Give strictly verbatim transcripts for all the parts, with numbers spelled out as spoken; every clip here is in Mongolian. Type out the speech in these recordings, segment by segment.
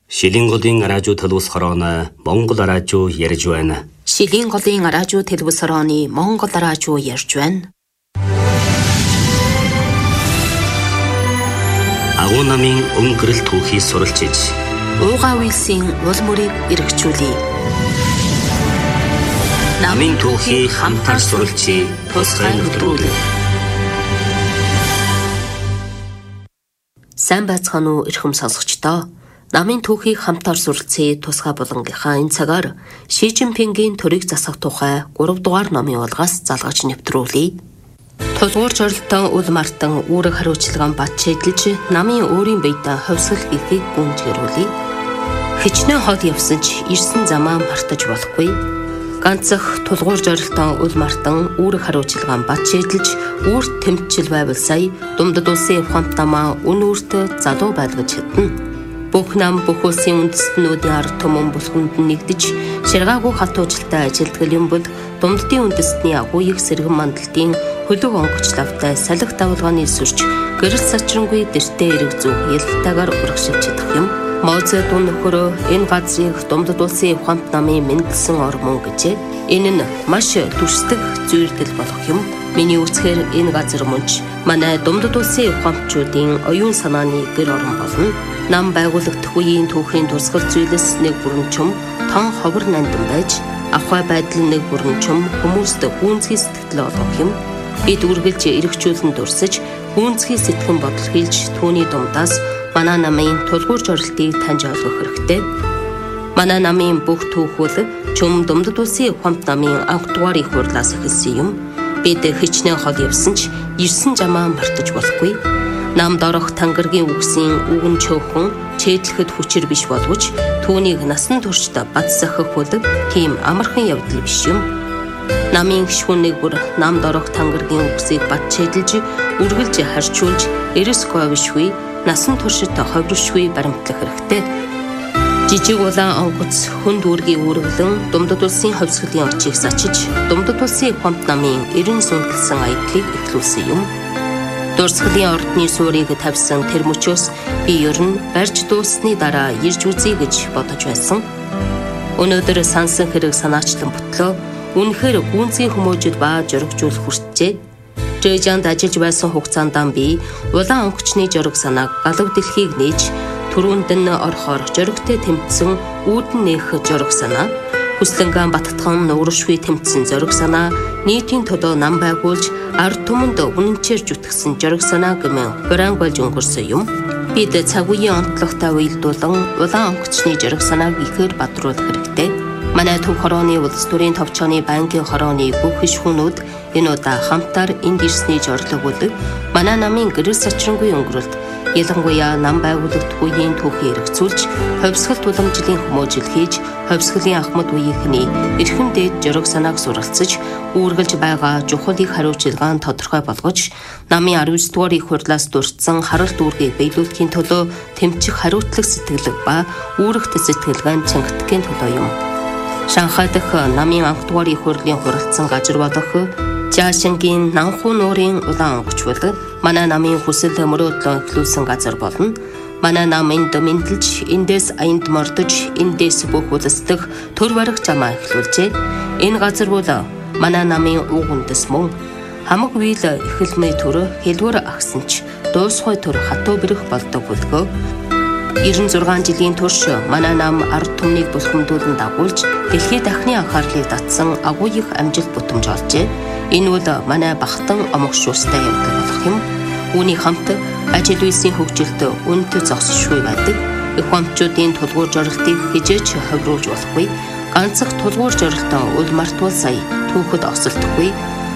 Шилийн голын араажуу төлөвс хорооно Монгол араажуу ярьж байна. Шилийн голын араажуу төлөвс хорооны Монгол араажуу ярьж байна. Агуу намын өнгөрөл түүхийг суралцж, уугаа үйлсийн уул мөрийг эргчүүлье. Намын түүхийг хамтар суралцъя, тусгай нэвтрүүлэг. Сайн байцгаана уу эрхэм сонсогчдоо. Намын түүхийг хамтар суралцъя, тусгай болонгийнхаа энэ цагаар Ши Жинпингийн төрийг засах тухай гурав дугаар номын улгаас залгаж нэвтрүүлье. Тулгуур жорилтон үл мартан үүрэг хариуцлаган бат шийдэлж намын өөрийн биедээ ховсгол хийхийг гүнзгийрүүлье. Хичнээн хол явсан ч ирсэн замаа мартаж болохгүй. Ганцх тулгуур жорилтон үл мартан үүрэг хариуцлаган бат шийдэлж үүрт тэмцэл байвал сая Думдад улсын ухаант намаа үн үүрт залуу байлгаж чадна. Бүх нам бүх улсын үндэстнүүдийн ард түмэн бүлгэнд нэгдэж ширгаагүй хатуужилтай ажилтгал юм бол Думддын үндэстний агуу их сэргэн мандалтын хөлөг онгоч давтай салхи давлгааны сүрч гэрэл сачрангүй дэртэй эрэг зүг ялтайгаар урагшилж чадах юм. Моозэ дун нөхөрөө энэ газрыг Думдад улсын ухаант намын мэндэлсэн ор мөн гэжээ. Энэ нь маш түшдэг зүйрдэл болох юм. Миний үцхээр энэ газар мөнч манай Думдад улсын ухаантчуудын оюун санааны гэр орон болно. Нам байгуулагдах үеийн түүхийн тусгал зүйлс нэг бүрэн чум тон ховор нандин байж ахуй байдал нэг бүрэн чум хүмүүст гүнзгий сэтгэл олгох юм. Бид үргэлж эргчүүлэн дурсаж гүнзгий сэтгэн бодол хэлж түүний дундаас манай намын тулгуур жорилтыг таньж ойлгох хэрэгтэй. Манай намын бүх түүхүүл чум Думдад улсын ухаант намын анх дугаар их хурлаас эхэлсэн юм. Бид хичнээн хол явсан ч ирсэн замаа мартаж болохгүй. Нам дорох тангаргийн үгсийн үгэн чөөхөн чэйдлэхэд хүчээр биш боловч түүнийг насан туршид бат сахих хөлөг тийм амархан явдал биш юм. Намын гишүүн нэг бүр нам дорох тангаргийн үгсийг бат чэйдэлж үргэлж харьчуулж эрэс говишгүй насан туршид ховршгүй баримтлах хэрэгтэй. Жижиг улаан онгоц хүнд үүргийн үүргэлэн Думдад улсын ховсголын очийг сачиж Думдад улсын ухаант намын эрен сүнгэлсэн аядлыг эхлүүлсэн юм. Дурсгалын ордны суурийг тавьсан тэр мөчөөс би ер нь барьж дууссаны дараа ирж үзье гэж бодож байсан. Өнөөдөр сансан хэрэг санаачлан ботлоо. Үнэхээр гүнзгий хүмүүжид ба жөргжүүлэх хүртжээ. Жэжанд ажиллаж байсан хугацаанд би улаан онгочны жөрг санааг галав дэлхийг нээж түрүүнд нь орохоор жөргтэй тэмцсэн үүдэн нээх жөрг санаа, хүслэнгаан баттхан нууршгүй тэмцсэн жөрг санаа, нийтийн төлөө нам байгуулж ард түмэнд үнэнчээр зүтгэсэн жөрг санаа гэмээн хураан болж өнгөрсөн юм. Бид цаг үеийн онцлогтой уялдуулан улаан онгочны жөрг санааг ихээр бадруулах хэрэгтэй. Манай төв хорооны улс төрийн товчооны банкын хорооны бүх гишүүнүүд энэ удаа хамтаар энд ирсний зорилго бүлэг манай намын гэрэл сачрангүй өнгөрөлт ялангуяа нам байгуулагдах үеийн түүхийг эргцүүлж ховсгол туламжлалын хүмүүжил хийж ховсголын ахмад үеийнхний эрхэм дээд жөрг санааг суралцж үүргэлж байгаа чухлыг хариуцлагаан тодорхой болгож намын аравдугаар дугаар их хурлаас дурдсан харалт үүргийг биелүүлэхийн төлөө тэмцэх хариуцлага сэтгэлэг ба үүрэгт сэтгэлгаан чангатгэхийн төлөө юм. Шанхай дахь намын анх дугаар их хурлын хуралдсан газар болох Жаашингийн Нанхуу нуурын улаан онгоч бол манай намын хүсэл мөрөөдлөө эхлүүлсэн газар болно. Манай нам энд мэндэлж, эндээс аянд мордож, эндээс бүх улсдах төр барих замаа эхлүүлжээ. Энэ газар бол манай намын уг үндэс мөн. Хамаг үйл эхэлмээ төр хэлвэр агсанч дуусхой төр хатуу бэрх болдог бүлгөө. девяносто зургаан жилийн турш манай нам ард түмнийг булхамдуулан дагуулж дэлхийд дахны анхаарлыг татсан агуу их амжилт бүтэмж олжээ. Энэ бол манай бахтан омогшуустай явдаг болох юм. Үүний хамт ажил үйлсийн хөгжилд үнэт зогсшгүй байдаг. Ухаантчуудын тулгуур жорилтыг хижээж ховруулж болохгүй. Ганцх тулгуур жорилтон үл мартвал сая түүхэд осолдохгүй.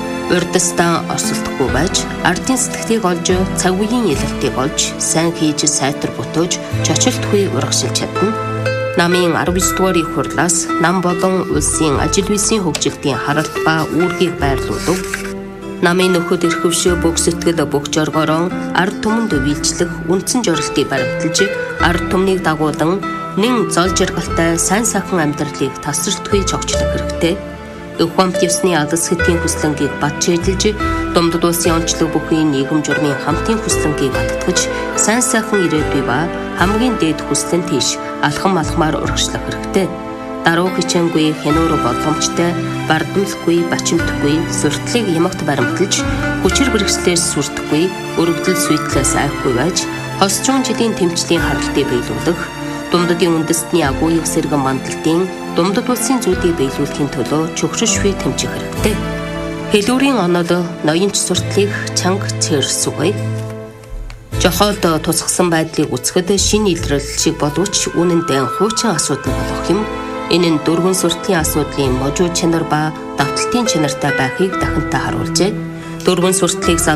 Урдстан осолдохгүй байж ардын сэтгэлийг олж цаг үеийн ялалтыг олж сайн хийж сайтар бүтөөж чочилтгүй урагшилж чадна. Намын аравдугаар дугаар их хурлаас нам болон улсын ажил үйлсийн хөгжилтийн харалт ба үүргийг байрлуулав. Намын нөхөд эрхвшөө бүх сэтгэл бүх жоргороо ард түмэнд үйлчлэх үндсэн жорилтыг баримталж ард түмнийг дагуулan нэн зол жаргалтай сайн сайхан амьдралыг тасралтгүй чогчлох хэрэгтэй. Өв хамт ёсны алс хэдийн хүслэнгийг бат чийдэлж, Думдад улсын онцлог бүхий нийгэм журмын хамтын хүслэнгийг баттгаж, сайн сайхан ирээдүй ба хамгийн дээд хүслэн тийш алхам алхмаар урагшлах хэрэгтэй. Даруй хичээнгүй хянуур болгоомжтой, бардамлахгүй, бачимдахгүй, суртлыг ямагт баримталж, хүчээр бэрхслээс сүрдэхгүй, өргөдөл сүйтлээс айхгүй байж, хосчун жилийн тэмцлийн харалтыг биелүүлэх, Думдадын үндэстний агууяг сэргэн мандалтын Думдад улсын зүйдийг биелүүлэхийн төлөө чөгшөшгүй тэмцэх хэрэгтэй. Хэлүүрийн онол ноёнч суртлыг чанга цээрсүгэ. Жохоод тусгсан байдлыг үзэхэд шинэ илрэл шиг боловч үнэндээ хуучин асуудал болох юм. Энэ нь дөрвөн суртлын асуудлын можуу чанар ба давталтын чанартай байхыг дахинтай харуулжээ. Дөрвөн суртлыг